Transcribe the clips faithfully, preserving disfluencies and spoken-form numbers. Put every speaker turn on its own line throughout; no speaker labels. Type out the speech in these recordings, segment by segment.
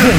Dankeschön.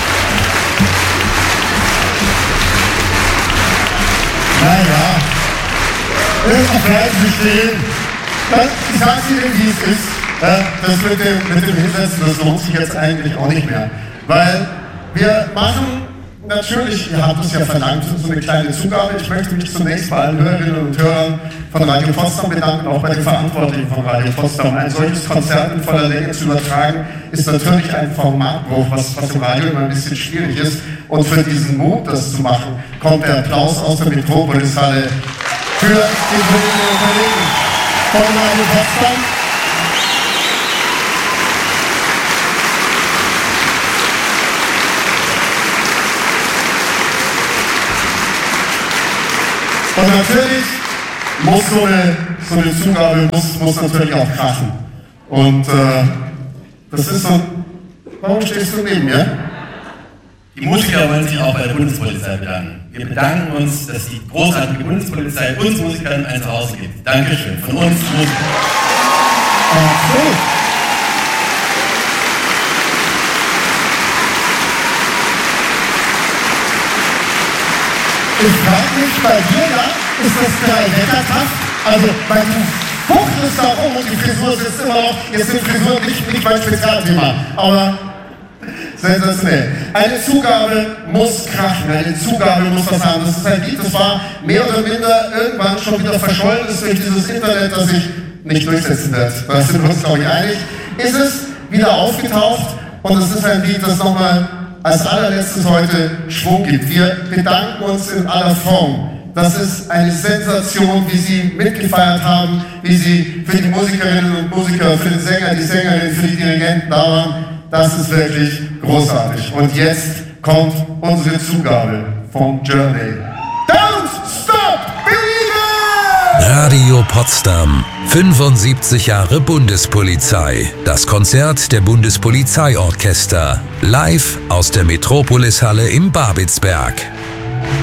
Naja, irgendwie bleiben Sie stehen. Ich sag's Ihnen, wie es ist. Das mit dem, mit dem Hinsetzen, das lohnt sich jetzt eigentlich auch nicht mehr. Weil wir machen natürlich, ihr habt es ja verlangt, so eine kleine Zugabe. Ich möchte mich zunächst bei allen Hörerinnen und Hörern von Radio Potsdam bedanken, auch bei den Verantwortlichen von Radio Potsdam. Ein solches Konzert in voller Länge zu übertragen, ist natürlich ein Formatbruch, was, was im Radio immer ein bisschen schwierig ist. Und für diesen Mut, das zu machen, kommt der Applaus aus der Metropolishalle für die Kolleginnen und Kollegen von Radio Potsdam. Und natürlich muss so eine, so eine Zugabe muss, muss natürlich auch krachen. Und äh, das ist so. Warum stehst du neben mir?
Die Musiker wollen sich auch bei der Bundespolizei bedanken. Wir bedanken uns, dass die großartige Bundespolizei uns Musikern ein Zuhause gibt. Dankeschön. Von uns Musikern.
Absolut. Ich frage mich bei dir, ja, ist das drei Wettertag? Also, weil du fuchtelst da rum und die Frisur ist immer noch, jetzt sind Frisuren nicht, nicht mein Spezialthema, aber sensationell. Eine Zugabe muss krachen, eine Zugabe muss was haben. Das ist ein Lied, das war mehr oder minder irgendwann schon wieder verschollen ist durch dieses Internet, das sich nicht durchsetzen wird. Da sind wir uns, glaube ich, einig. Ist es wieder aufgetaucht und es ist ein Lied, das nochmal als allerletztes heute Schwung gibt. Wir bedanken uns in aller Form. Das ist eine Sensation, wie Sie mitgefeiert haben, wie Sie für die Musikerinnen und Musiker, für den Sänger, die Sängerin, für die Dirigenten da waren. Das ist wirklich großartig. Und jetzt kommt unsere Zugabe vom Journey. Don't stop believing!
Radio Potsdam. fünfundsiebzig Jahre Bundespolizei. Das Konzert der Bundespolizeiorchester. Live aus der Metropolishalle im Babelsberg.